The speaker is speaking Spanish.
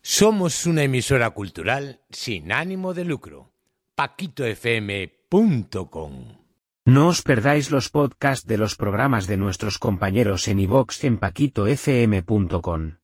Somos una emisora cultural sin ánimo de lucro. paquitofm.com. No os perdáis los podcasts de los programas de nuestros compañeros en iVoox en paquitofm.com.